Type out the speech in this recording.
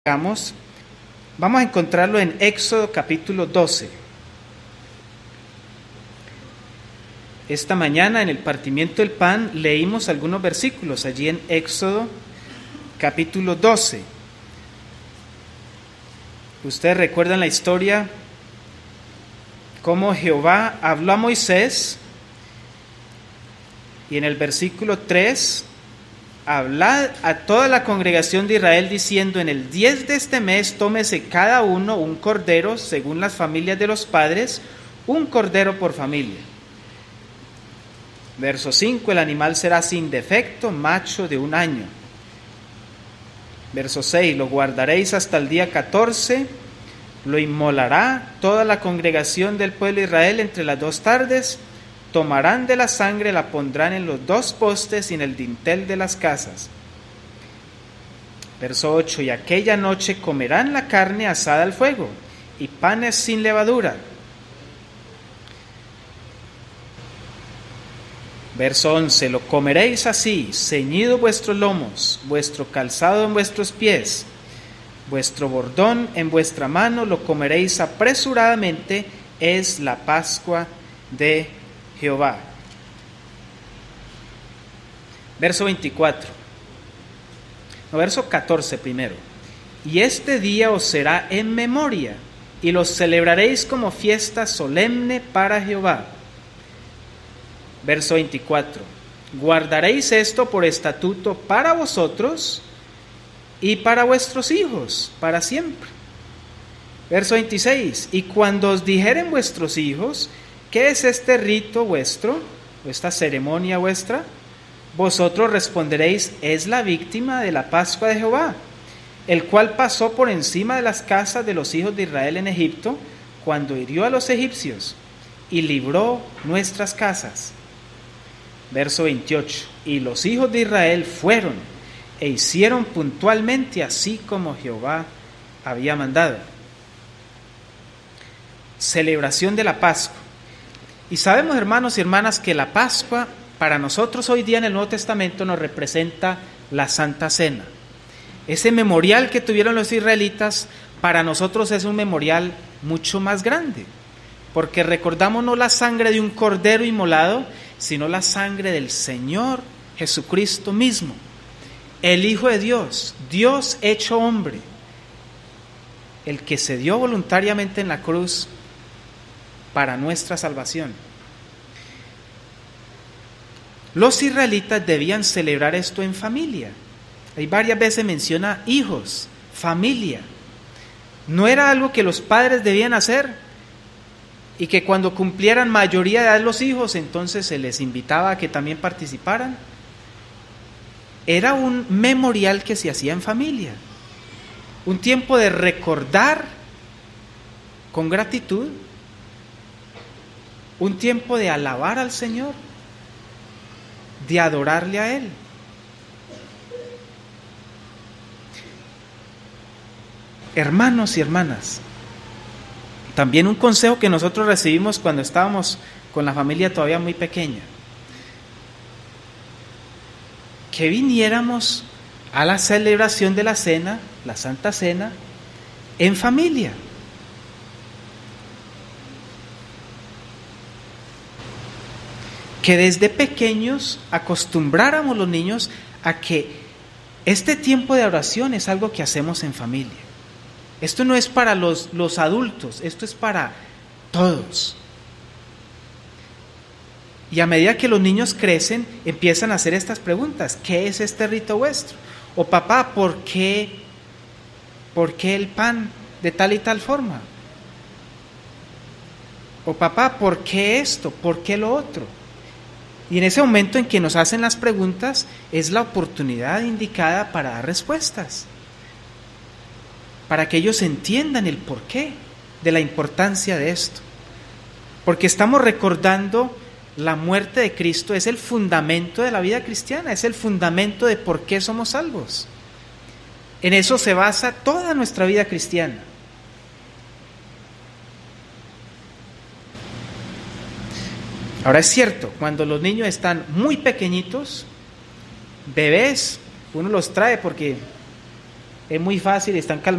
Vamos a encontrarlo en Éxodo capítulo 12. Esta mañana en el partimiento del pan leímos algunos versículos allí en Éxodo capítulo 12. Ustedes recuerdan la historia, cómo Jehová habló a Moisés y en el versículo 3: hablad a toda la congregación de Israel diciendo, en el 10 de este mes tómese cada uno un cordero según las familias de los padres, un cordero por familia. Verso 5: el animal será sin defecto, macho de 1 año. Verso 6: lo guardaréis hasta el día 14, lo inmolará toda la congregación del pueblo de Israel entre las 2 tardes. Tomarán de la sangre, la pondrán en los 2 postes y en el dintel de las casas. Verso 8: y aquella noche comerán la carne asada al fuego y panes sin levadura. Verso 11: lo comeréis así, ceñido vuestros lomos, vuestro calzado en vuestros pies, vuestro bordón en vuestra mano, lo comeréis apresuradamente, es la Pascua de Jehová. Verso 24. Verso 14 primero: y este día os será en memoria, y los celebraréis como fiesta solemne para Jehová. Verso 24: guardaréis esto por estatuto para vosotros y para vuestros hijos, para siempre. Verso 26: y cuando os dijeren vuestros hijos, ¿qué es este rito vuestro, o esta ceremonia vuestra? Vosotros responderéis, es la víctima de la Pascua de Jehová, el cual pasó por encima de las casas de los hijos de Israel en Egipto, cuando hirió a los egipcios, y libró nuestras casas. Verso 28: y los hijos de Israel fueron e hicieron puntualmente así como Jehová había mandado. Celebración de la Pascua. Y sabemos, hermanos y hermanas, que la Pascua para nosotros hoy día en el Nuevo Testamento nos representa la Santa Cena. Ese memorial que tuvieron los israelitas para nosotros es un memorial mucho más grande, porque recordamos no la sangre de un cordero inmolado, sino la sangre del Señor Jesucristo mismo, el Hijo de Dios, Dios hecho hombre, el que se dio voluntariamente en la cruz para nuestra salvación. Los israelitas debían celebrar esto en familia. Hay varias veces menciona hijos, familia. No era algo que los padres debían hacer y que cuando cumplieran mayoría de edad los hijos, entonces se les invitaba a que también participaran. Era un memorial que se hacía en familia, un tiempo de recordar con gratitud, un tiempo de alabar al Señor, de adorarle a Él. Hermanos y hermanas, también un consejo que nosotros recibimos cuando estábamos con la familia todavía muy pequeña: que viniéramos a la celebración de la cena, la Santa Cena, en familia. Que desde pequeños acostumbráramos los niños a que este tiempo de oración es algo que hacemos en familia. Esto no es para los adultos, esto es para todos. Y a medida que los niños crecen, empiezan a hacer estas preguntas: ¿qué es este rito vuestro? O papá, ¿por qué el pan de tal y tal forma? O papá, ¿por qué esto? ¿Por qué lo otro? Y en ese momento en que nos hacen las preguntas, es la oportunidad indicada para dar respuestas, para que ellos entiendan el porqué de la importancia de esto. Porque estamos recordando la muerte de Cristo, es el fundamento de la vida cristiana, es el fundamento de por qué somos salvos. En eso se basa toda nuestra vida cristiana. Ahora es cierto, cuando los niños están muy pequeñitos, bebés, uno los trae porque es muy fácil, están calmados.